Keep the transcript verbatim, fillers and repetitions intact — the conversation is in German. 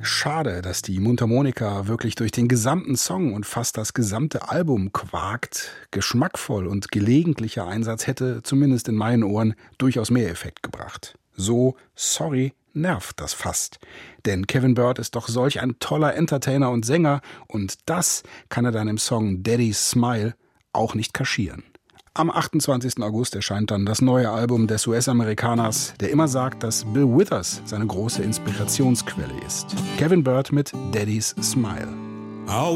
Schade, dass die Mundharmonika wirklich durch den gesamten Song und fast das gesamte Album quakt. Geschmackvoll und gelegentlicher Einsatz hätte, zumindest in meinen Ohren, durchaus mehr Effekt gebracht. So, sorry, nervt das fast. Denn Kevin Byrd ist doch solch ein toller Entertainer und Sänger und das kann er dann im Song Daddy's Smile auch nicht kaschieren. Am achtundzwanzigsten August erscheint dann das neue Album des U S-Amerikaners, der immer sagt, dass Bill Withers seine große Inspirationsquelle ist. Kevin Byrd mit Daddy's Smile.